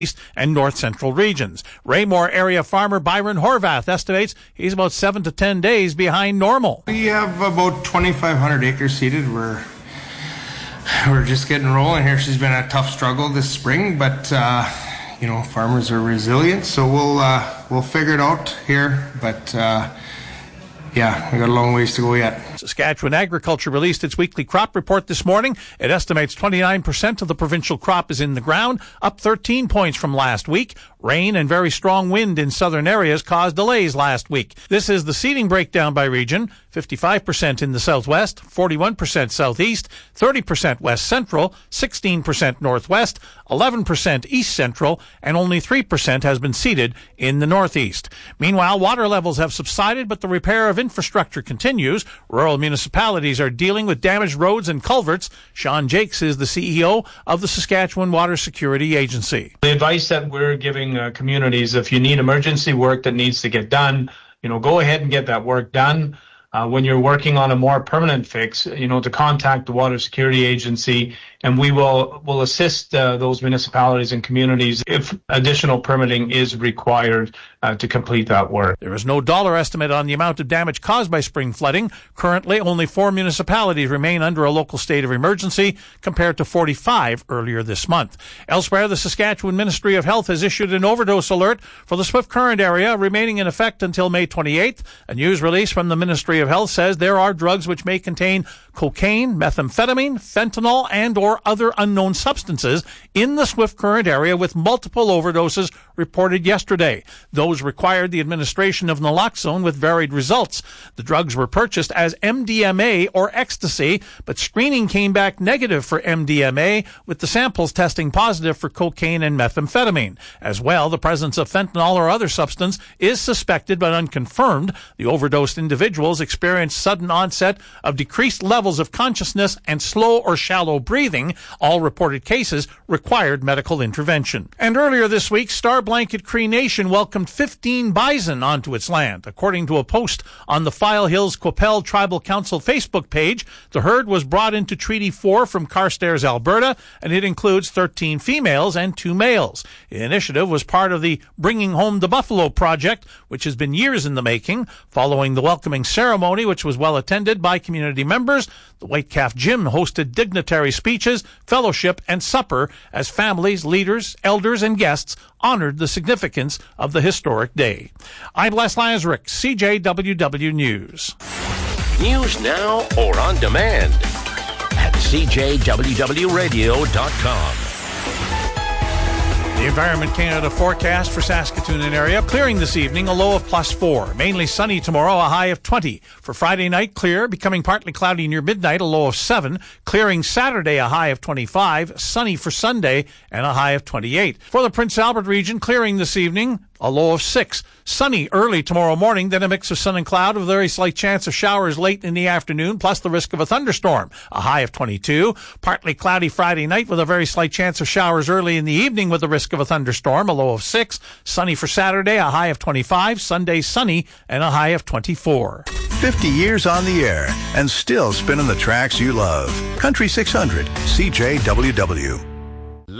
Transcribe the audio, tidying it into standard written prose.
East and North Central regions. Raymore area farmer Byron Horvath estimates he's about 7 to 10 days behind normal. We have about 2,500 acres seeded. We're just getting rolling here. She's been a tough struggle this spring, but farmers are resilient, so we'll figure it out here. But we got a long ways to go yet. Saskatchewan Agriculture released its weekly crop report this morning. It estimates 29% of the provincial crop is in the ground, up 13 points from last week. Rain and very strong wind in southern areas caused delays last week. This is the seeding breakdown by region. 55% in the southwest, 41% southeast, 30% west central, 16% northwest, 11% east central, and only 3% has been seeded in the northeast. Meanwhile, water levels have subsided, but the repair of infrastructure continues. Rural municipalities are dealing with damaged roads and culverts. Sean Jakes is the CEO of the Saskatchewan Water Security Agency. The advice that we're giving communities, if you need emergency work that needs to get done, go ahead and get that work done. When you're working on a more permanent fix, to contact the Water Security Agency, and we will assist those municipalities and communities if additional permitting is required to complete that work. There is no dollar estimate on the amount of damage caused by spring flooding. Currently, only 4 municipalities remain under a local state of emergency, compared to 45 earlier this month. Elsewhere, the Saskatchewan Ministry of Health has issued an overdose alert for the Swift Current area, remaining in effect until May 28th. A news release from the Ministry of Health says there are drugs which may contain cocaine, methamphetamine, fentanyl, and or other unknown substances in the Swift Current area, with multiple overdoses reported yesterday. Those required the administration of naloxone with varied results. The drugs were purchased as MDMA or ecstasy, but screening came back negative for MDMA, with the samples testing positive for cocaine and methamphetamine. As well, the presence of fentanyl or other substance is suspected but unconfirmed. The overdosed individuals experienced sudden onset of decreased levels of consciousness and slow or shallow breathing. All reported cases required medical intervention. And earlier this week, Star Blanket Cree Nation welcomed 15 bison onto its land. According to a post on the File Hills Qu'Appelle Tribal Council Facebook page, the herd was brought into Treaty 4 from Carstairs, Alberta, and it includes 13 females and 2 males. The initiative was part of the Bringing Home the Buffalo project, which has been years in the making. Following the welcoming ceremony, which was well attended by community members, the White Calf Gym hosted dignitary speeches, fellowship, and supper as families, leaders, elders, and guests honored the significance of the historic day. I'm Les Lazaruk, CJWW News. News now or on demand at CJWWRadio.com. The Environment Canada forecast for Saskatoon and area: clearing this evening, a low of +4. Mainly sunny tomorrow, a high of 20. For Friday night, clear, becoming partly cloudy near midnight, a low of 7. Clearing Saturday, a high of 25. Sunny for Sunday, and a high of 28. For the Prince Albert region, clearing this evening, a low of 6. Sunny early tomorrow morning, then a mix of sun and cloud with a very slight chance of showers late in the afternoon, plus the risk of a thunderstorm, a high of 22. Partly cloudy Friday night with a very slight chance of showers early in the evening with the risk of a thunderstorm, a low of 6. Sunny for Saturday, a high of 25. Sunday sunny and a high of 24. 50 years on the air and still spinning the tracks you love. Country 600, CJWW.